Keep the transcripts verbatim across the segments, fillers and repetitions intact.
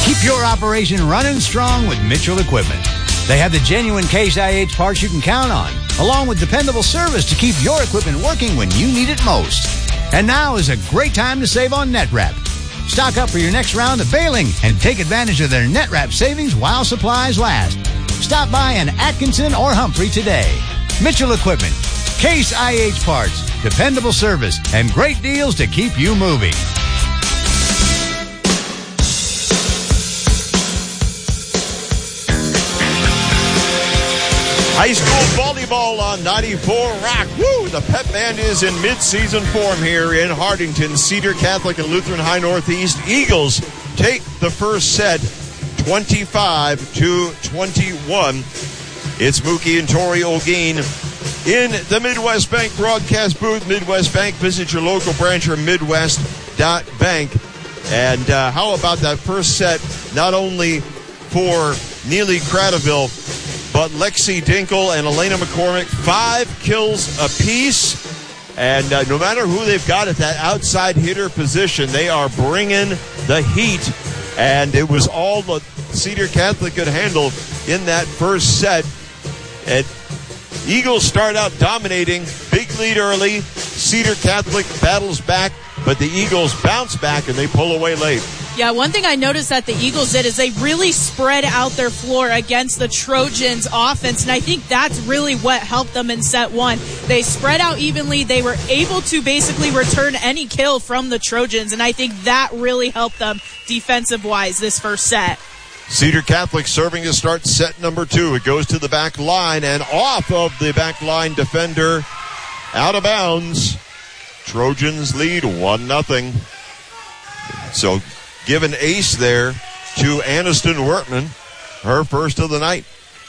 Keep your operation running strong with Mitchell Equipment. They have the genuine Case I H parts you can count on, along with dependable service to keep your equipment working when you need it most. And now is a great time to save on NetWrap. Stock up for your next round of baling and take advantage of their NetWrap savings while supplies last. Stop by an Atkinson or Humphrey today. Mitchell Equipment, Case I H parts, dependable service, and great deals to keep you moving. High school volleyball on ninety-four Rock. Woo! The Pep Band is in mid-season form here in Hardington. Cedar Catholic and Lutheran High Northeast. Eagles take the first set, twenty-five to twenty-one. It's Mookie and Tori Olguin in the Midwest Bank broadcast booth. Midwest Bank. Visit your local branch or midwest dot bank. And uh, how about that first set? Not only for Neely Cradaville, but Lexi Dinkle and Elena McCormick, five kills apiece. And uh, no matter who they've got at that outside hitter position, they are bringing the heat. And it was all the Cedar Catholic could handle in that first set. And Eagles start out dominating. Big lead early. Cedar Catholic battles back, but the Eagles bounce back and they pull away late. Yeah, one thing I noticed that the Eagles did is they really spread out their floor against the Trojans' offense, and I think that's really what helped them in set one. They spread out evenly. They were able to basically return any kill from the Trojans, and I think that really helped them defensive-wise this first set. Cedar Catholic serving to start set number two. It goes to the back line and off of the back line defender, out of bounds. Trojans lead one nothing. So give an ace there to Aniston Wertman, her first of the night.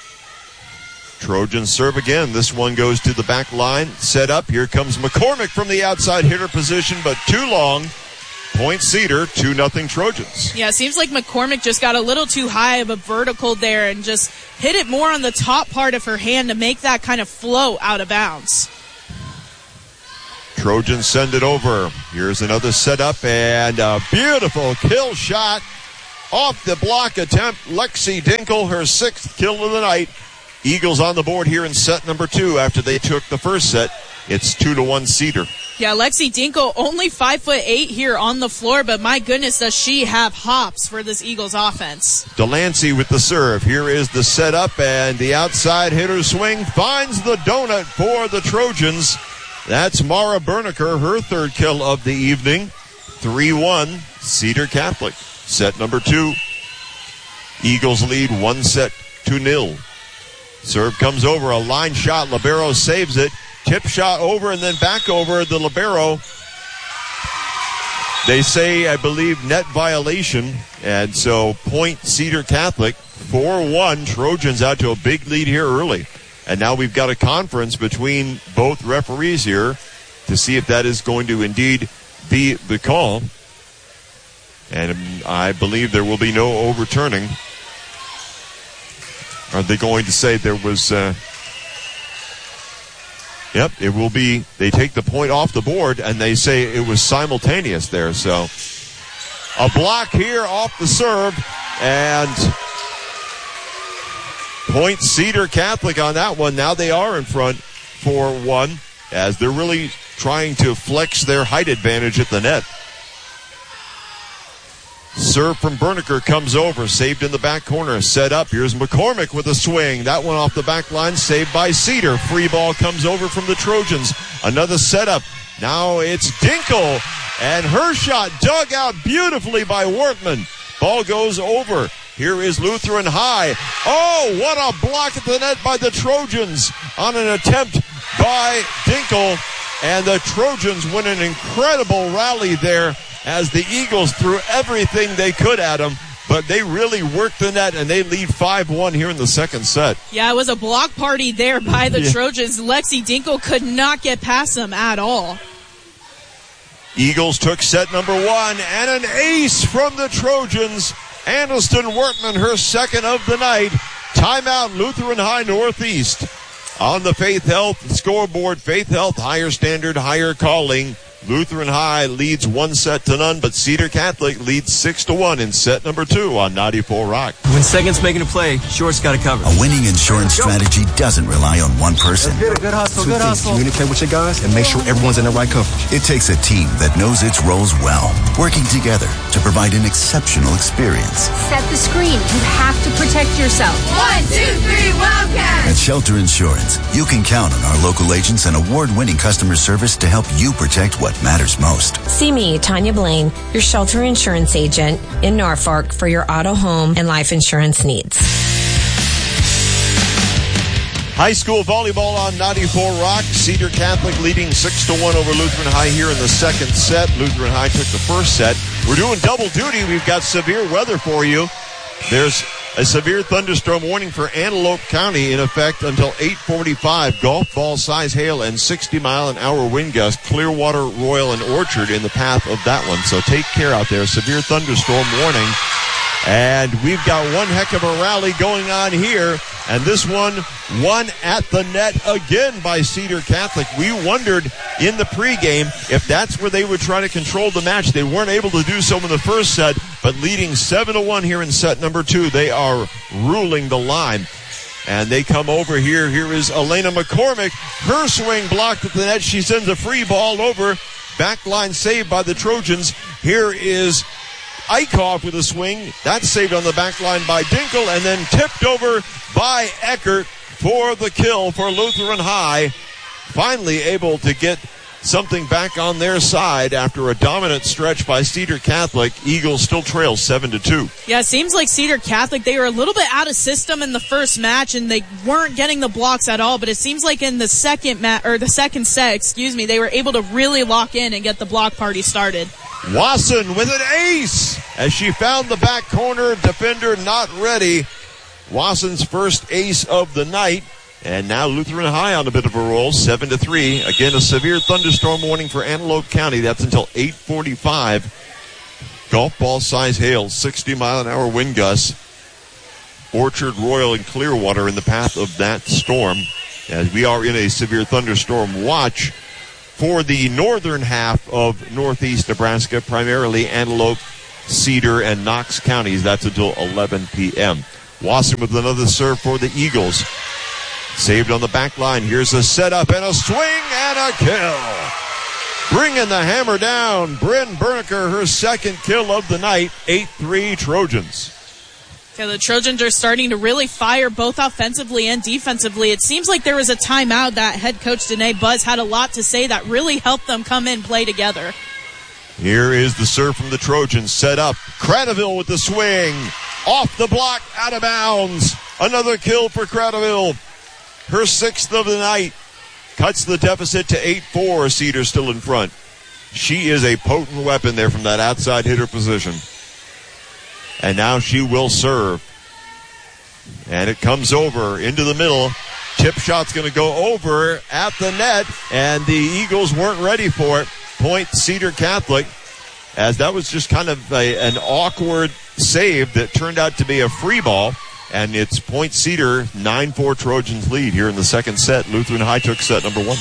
Trojans serve again. This one goes to the back line. Set up. Here comes McCormick from the outside hitter position, but too long. Point Cedar, two nothing Trojans. Yeah, it seems like McCormick just got a little too high of a vertical there and just hit it more on the top part of her hand to make that kind of flow out of bounds. Trojans send it over. Here's another setup and a beautiful kill shot off the block attempt. Lexi Dinkle, her sixth kill of the night. Eagles on the board here in set number two after they took the first set. It's two to one Cedar. Yeah, Lexi Dinkle, only five foot eight here on the floor, but my goodness, does she have hops for this Eagles offense. Delancey with the serve. Here is the setup, and the outside hitter swing finds the donut for the Trojans. That's Mara Berniker, her third kill of the evening. three one, Cedar Catholic. Set number two. Eagles lead one set to nil. Serve comes over, a line shot. Libero saves it. Tip shot over and then back over the libero. They say, I believe, net violation. And so point Cedar Catholic, four one. Trojans out to a big lead here early. And now we've got a conference between both referees here to see if that is going to indeed be the call. And I believe there will be no overturning. Are they going to say there was... Uh, Yep, it will be, they take the point off the board and they say it was simultaneous there. So a block here off the serve and point Cedar Catholic on that one. Now they are in front four one as they're really trying to flex their height advantage at the net. Serve from Berniker comes over, saved in the back corner, set up. Here's McCormick with a swing. That one off the back line, saved by Cedar. Free ball comes over from the Trojans. Another setup. Now it's Dinkle, and her shot dug out beautifully by Wortman. Ball goes over. Here is Lutheran High. Oh, what a block at the net by the Trojans on an attempt by Dinkle. And the Trojans win an incredible rally there, as the Eagles threw everything they could at them, but they really worked the net, and they lead five one here in the second set. Yeah, it was a block party there by the yeah. Trojans. Lexi Dinkle could not get past them at all. Eagles took set number one, and an ace from the Trojans. Aniston Wertman, her second of the night. Timeout, Lutheran High Northeast. On the Faith Health scoreboard, Faith Health, higher standard, higher calling. Lutheran High leads one set to none, but Cedar Catholic leads six to one in set number two on ninety-four Rock. When second's making a play, short's got to cover. A winning insurance strategy doesn't rely on one person. Good, good hustle, Two good things. hustle. Communicate with your guys and make sure everyone's in the right coverage. It takes a team that knows its roles well, working together to provide an exceptional experience. Set the screen. You have to protect yourself. One, two, three, Wildcats! At Shelter Insurance, you can count on our local agents and award-winning customer service to help you protect what matters most. See me, Tanya Blaine, your Shelter Insurance agent in Norfolk for your auto, home, and life insurance needs. High school volleyball on ninety-four Rock. Cedar Catholic leading six to one over Lutheran High here in the second set. Lutheran High took the first set. We're doing double duty. We've got severe weather for you. There's a severe thunderstorm warning for Antelope County in effect until eight forty-five. Golf ball size hail and sixty mile an hour wind gust. Clearwater, Royal, and Orchard in the path of that one. So take care out there. Severe thunderstorm warning. And we've got one heck of a rally going on here. And this one won at the net again by Cedar Catholic. We wondered in the pregame if that's where they would try to control the match. They weren't able to do so in the first set, but leading seven to one here in set number two, they are ruling the line. And they come over here. Here is Elena McCormick. Her swing blocked at the net. She sends a free ball over. Backline saved by the Trojans. Here is Eichhoff with a swing. That's saved on the back line by Dinkle and then tipped over by Eckert for the kill for Lutheran High. Finally able to get something back on their side after a dominant stretch by Cedar Catholic. Eagles still trail seven to two. Yeah, it seems like Cedar Catholic, they were a little bit out of system in the first match and they weren't getting the blocks at all, but it seems like in the second ma- or the second set, excuse me, they were able to really lock in and get the block party started. Wasson with an ace as she found the back corner. Defender not ready. Wasson's first ace of the night. And now Lutheran High on a bit of a roll, seven to three. Again, a severe thunderstorm warning for Antelope County. That's until eight forty-five. Golf ball size hail, sixty mile an hour wind gusts. Orchard, Royal, and Clearwater in the path of that storm. As we are in a severe thunderstorm watch for the northern half of northeast Nebraska, primarily Antelope, Cedar, and Knox counties. That's until eleven p.m. Wasson with another serve for the Eagles. Saved on the back line. Here's a setup and a swing and a kill. Bringing the hammer down. Bryn Berniker, her second kill of the night. eight three Trojans. Yeah, the Trojans are starting to really fire both offensively and defensively. It seems like there was a timeout that head coach Danae Buzz had a lot to say that really helped them come in, play together. Here is the serve from the Trojans. Set up. Cradaville with the swing. Off the block, out of bounds. Another kill for Cradaville. Her sixth of the night. Cuts the deficit to eight four. Cedar still in front. She is a potent weapon there from that outside hitter position. And now she will serve. And it comes over into the middle. Tip shot's going to go over at the net. And the Eagles weren't ready for it. Point Cedar Catholic. As that was just kind of a, an awkward save that turned out to be a free ball. And it's Point Cedar, nine four Trojans lead here in the second set. Lutheran High took set number one.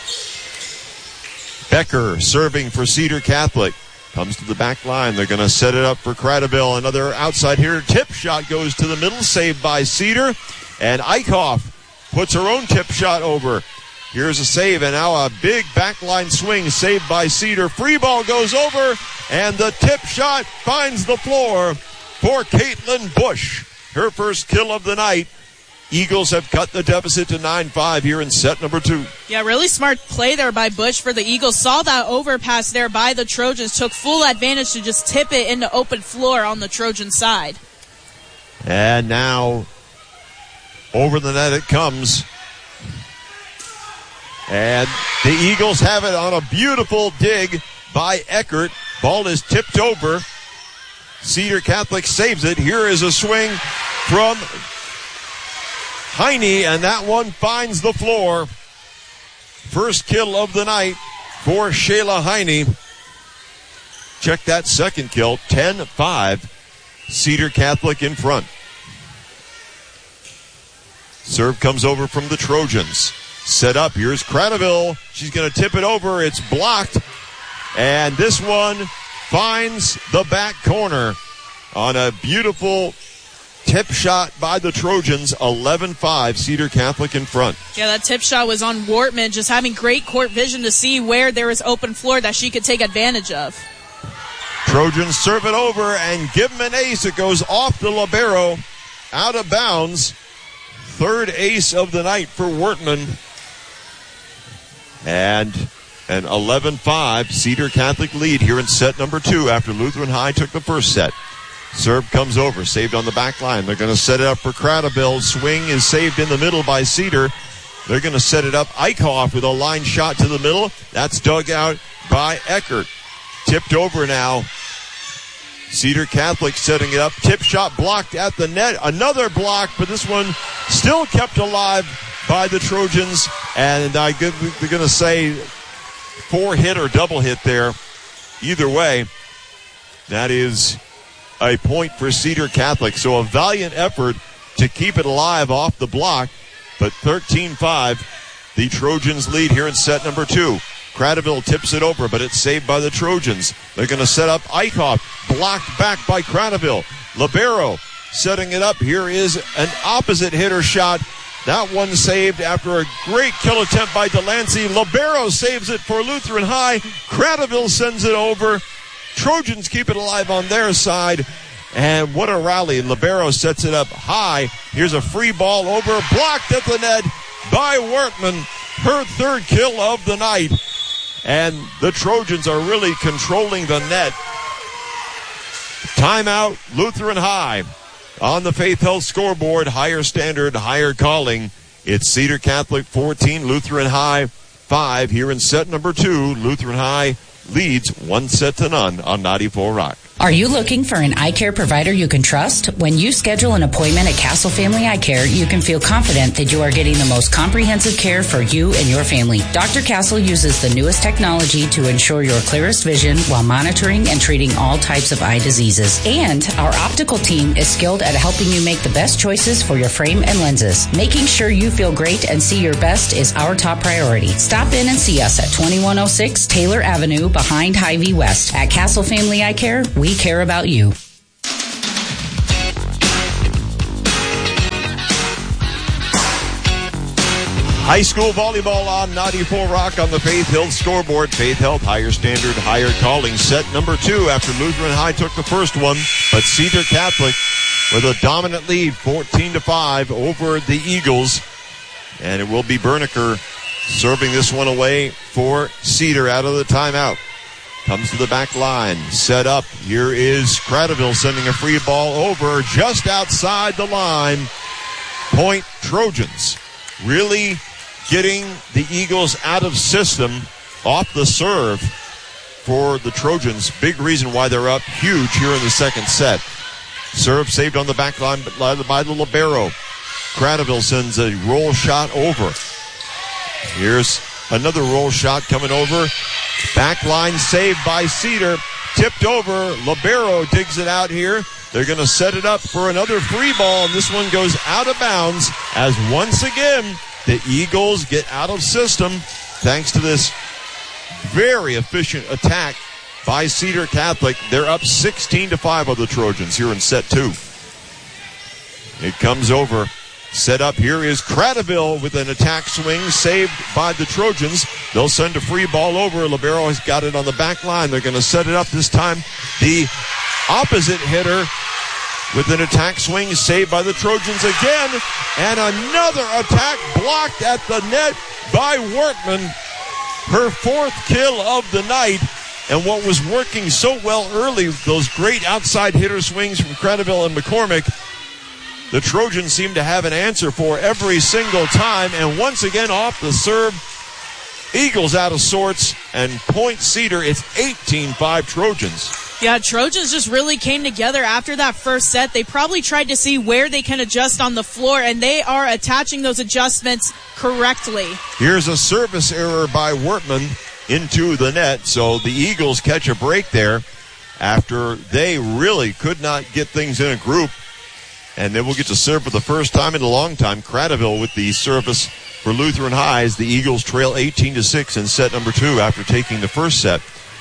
Becker serving for Cedar Catholic. Comes to the back line. They're going to set it up for Cradaville. Another outside hitter. Tip shot goes to the middle. Saved by Cedar. And Eichhoff puts her own tip shot over. Here's a save. And now a big backline swing saved by Cedar. Free ball goes over. And the tip shot finds the floor for Caitlin Bush. Her first kill of the night. Eagles have cut the deficit to nine five here in set number two. Yeah, really smart play there by Bush for the Eagles. Saw that overpass there by the Trojans. Took full advantage to just tip it into open floor on the Trojan side. And now over the net it comes. And the Eagles have it on a beautiful dig by Eckert. Ball is tipped over. Cedar Catholic saves it. Here is a swing from Heine, and that one finds the floor. First kill of the night for Shayla Heine. Check that second kill, ten five. Cedar Catholic in front. Serve comes over from the Trojans. Set up. Here's Cradaville. She's going to tip it over. It's blocked And this one finds the back corner on a beautiful tip shot by the Trojans. eleven five, Cedar Catholic in front. Yeah, that tip shot was on Wortman, just having great court vision to see where there was open floor that she could take advantage of. Trojans serve it over and give him an ace. It goes off the libero, out of bounds. Third ace of the night for Wortman. And an eleven five Cedar Catholic lead here in set number two after Lutheran High took the first set. Serve comes over, saved on the back line. They're going to set it up for Cradaville. Swing is saved in the middle by Cedar. They're going to set it up. Eichhoff with a line shot to the middle. That's dug out by Eckert. Tipped over now. Cedar Catholic setting it up. Tip shot blocked at the net. Another block, but this one still kept alive by the Trojans. And I they're going to say four hit or double hit there. Either way, that is a point for Cedar Catholic. So a valiant effort to keep it alive off the block. But thirteen five, the Trojans lead here in set number two. Cradaville tips it over, but it's saved by the Trojans. They're going to set up Eichhoff. Blocked back by Cradaville. Libero setting it up. Here is an opposite hitter shot. That one saved after a great kill attempt by Delancey. Libero saves it for Lutheran High. Cradaville sends it over. Trojans keep it alive on their side. And what a rally. Libero sets it up high. Here's a free ball over. Blocked at the net by Wortman. Her third kill of the night. And the Trojans are really controlling the net. Timeout, Lutheran High. On the Faith Health scoreboard, higher standard, higher calling. It's Cedar Catholic fourteen, Lutheran High five. Here in set number two, Lutheran High leads one set to none on ninety-four Rock. Are you looking for an eye care provider you can trust? When you schedule an appointment at Castle Family Eye Care, you can feel confident that you are getting the most comprehensive care for you and your family. Doctor Castle uses the newest technology to ensure your clearest vision while monitoring and treating all types of eye diseases. And our optical team is skilled at helping you make the best choices for your frame and lenses. Making sure you feel great and see your best is our top priority. Stop in and see us at twenty-one oh six Taylor Avenue behind Hy-Vee West. At Castle Family Eye Care, we care about you. High school volleyball on ninety-four Rock on the Faith Health scoreboard. Faith Health, higher standard, higher calling. Set number two after Lutheran High took the first one. But Cedar Catholic with a dominant lead, fourteen to five over the Eagles. And it will be Berniker serving this one away for Cedar out of the timeout. Comes to the back line, set up. Here is Cradaville sending a free ball over just outside the line. Point Trojans. Really getting the Eagles out of system off the serve for the Trojans. Big reason why they're up huge here in the second set. Serve saved on the back line by the libero. Cradaville sends a roll shot over. Here's another roll shot coming over. Back line saved by Cedar. Tipped over. Libero digs it out here. They're going to set it up for another free ball, and this one goes out of bounds as once again the Eagles get out of system thanks to this very efficient attack by Cedar Catholic. They're up sixteen to five on the Trojans here in set two. It comes over. Set up here is Cradaville with an attack swing saved by the Trojans. They'll send a free ball over. Libero has got it on the back line. They're going to set it up this time. The opposite hitter with an attack swing saved by the Trojans again. And another attack blocked at the net by Wortman. Her fourth kill of the night. And what was working so well early, those great outside hitter swings from Cradaville and McCormick, the Trojans seem to have an answer for every single time. And once again off the serve, Eagles out of sorts and point Cedar. It's eighteen five Trojans. Yeah, Trojans just really came together after that first set. They probably tried to see where they can adjust on the floor, and they are attaching those adjustments correctly. Here's a service error by Wortman into the net. So the Eagles catch a break there after they really could not get things in a group. And then we'll get to serve for the first time in a long time. Cradaville with the service for Lutheran High as the Eagles trail eighteen to six in set number two after taking the first set.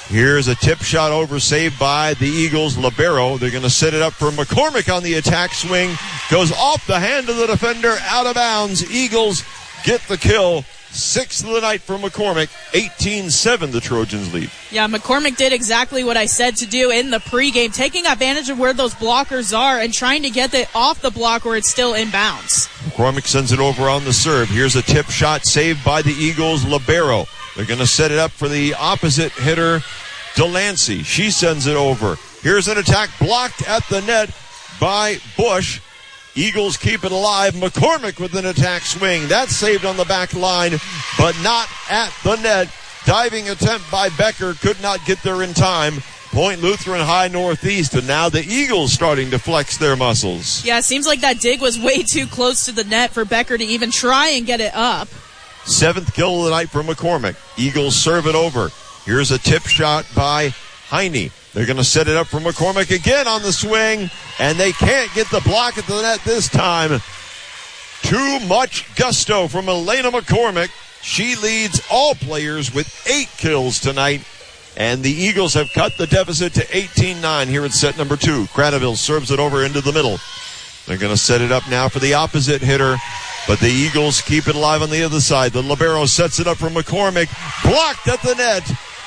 Here's a tip shot over, saved by the Eagles' libero. They're going to set it up for McCormick on the attack swing. Goes off the hand of the defender, out of bounds. Eagles get the kill. Sixth of the night for McCormick. eighteen seven, the Trojans lead. Yeah, McCormick did exactly what I said to do in the pregame, taking advantage of where those blockers are and trying to get it off the block where it's still in bounds. McCormick sends it over on the serve. Here's a tip shot saved by the Eagles' libero. They're going to set it up for the opposite hitter, Delancey. She sends it over. Here's an attack blocked at the net by Bush. Eagles keep it alive. McCormick with an attack swing. That's saved on the back line, but not at the net. Diving attempt by Becker. Could not get there in time. Point Lutheran High Northeast, and now the Eagles starting to flex their muscles. Yeah, it seems like that dig was way too close to the net for Becker to even try and get it up. Seventh kill of the night for McCormick. Eagles serve it over. Here's a tip shot by Heine. They're going to set it up for McCormick again on the swing, and they can't get the block at the net this time. Too much gusto from Elena McCormick. She leads all players with eight kills tonight, and the Eagles have cut the deficit to eighteen nine here in set number two. Cradaville serves it over into the middle. They're going to set it up now for the opposite hitter, but the Eagles keep it alive on the other side. The libero sets it up for McCormick. Blocked at the net.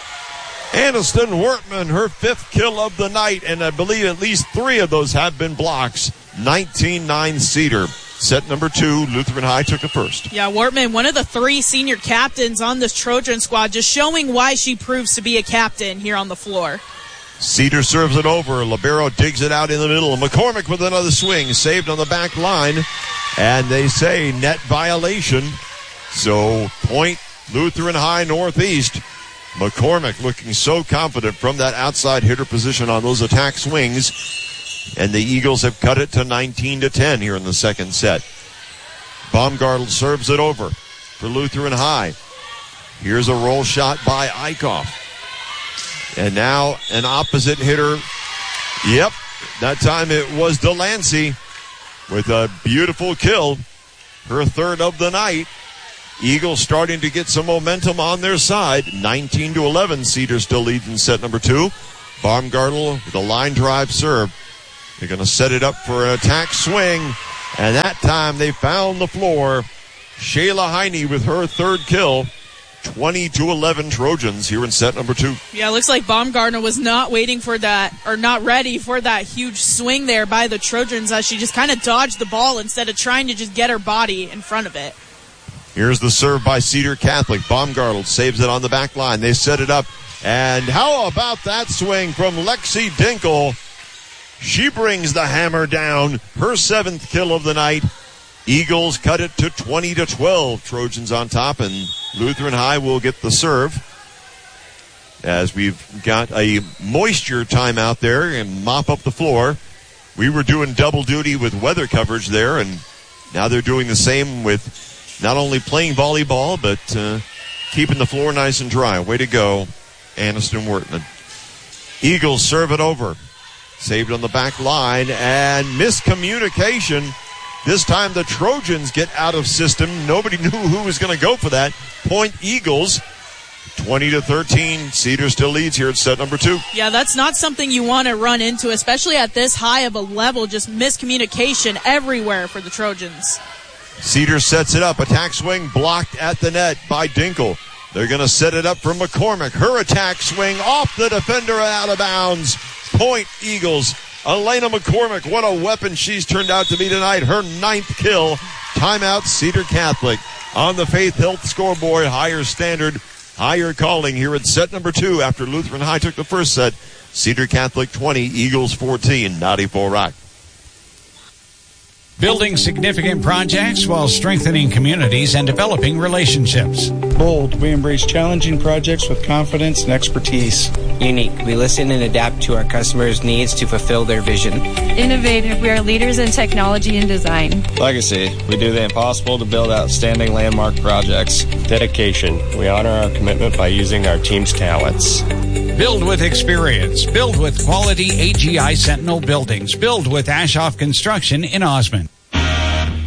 Aniston Wortman, her fifth kill of the night, and I believe at least three of those have been blocks. nineteen nine Cedar. Set number two, Lutheran High took it first. Yeah, Wortman, one of the three senior captains on this Trojan squad, just showing why she proves to be a captain here on the floor. Cedar serves it over. Libero digs it out in the middle. McCormick with another swing, saved on the back line, and they say net violation. So point Lutheran High Northeast. McCormick looking so confident from that outside hitter position on those attack swings. And the Eagles have cut it to nineteen to ten here in the second set. Baumgartel serves it over for Lutheran High. Here's a roll shot by Eichhoff. And now an opposite hitter. Yep, that time it was Delancey with a beautiful kill. Her third of the night. Eagles starting to get some momentum on their side. nineteen to eleven. Cedar still leads in set number two. Baumgartel with a line drive serve. They're going to set it up for an attack swing. And that time they found the floor. Shayla Heine with her third kill. twenty to eleven Trojans here in set number two. Yeah, it looks like Baumgartner was not waiting for that, or not ready for that huge swing there by the Trojans, as she just kind of dodged the ball instead of trying to just get her body in front of it. Here's the serve by Cedar Catholic. Baumgartel saves it on the back line. They set it up. And how about that swing from Lexi Dinkle? She brings the hammer down. Her seventh kill of the night. Eagles cut it to twenty to twelve. Trojans on top, and Lutheran High will get the serve. As we've got a moisture timeout there and mop up the floor. We were doing double duty with weather coverage there, and now they're doing the same with not only playing volleyball, but uh, keeping the floor nice and dry. Way to go, Aniston Wortman. Eagles serve it over. Saved on the back line, and miscommunication. This time the Trojans get out of system. Nobody knew who was going to go for that. Point Eagles, twenty to thirteen. Cedar still leads here at set number two. Yeah, that's not something you want to run into, especially at this high of a level. Just miscommunication everywhere for the Trojans. Cedar sets it up. Attack swing blocked at the net by Dinkle. They're going to set it up for McCormick. Her attack swing off the defender and out of bounds. Point Eagles. Elena McCormick, what a weapon she's turned out to be tonight. Her ninth kill. Timeout, Cedar Catholic. On the Faith Health scoreboard, higher standard, higher calling here at set number two after Lutheran High took the first set. Cedar Catholic twenty, Eagles fourteen, ninety-four Rock. Building significant projects while strengthening communities and developing relationships. Bold, we embrace challenging projects with confidence and expertise. Unique, we listen and adapt to our customers' needs to fulfill their vision. Innovative, we are leaders in technology and design. Legacy, we do the impossible to build outstanding landmark projects. Dedication, we honor our commitment by using our team's talents. Build with experience. Build with quality A G I Sentinel buildings. Build with Ashoff Construction in Osmond.